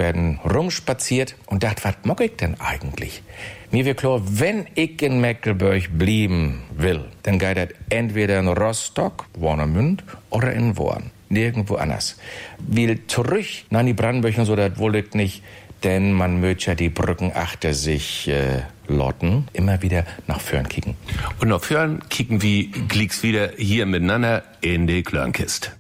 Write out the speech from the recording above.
werden rumspaziert und dacht, was mag ich denn eigentlich? Mir wird klar, wenn ich in Mecklenburg blieben will, dann geht das entweder in Rostock, Warnemünd, oder in Worm. Nirgendwo anders. Will zurück nach die Brandenburg und so, das wollte ich nicht, denn man möchte ja die Brücken achter sich lotten, immer wieder nach vorn kicken. Und nach vorn kicken wie Glicks wieder hier miteinander in die Klörnkist.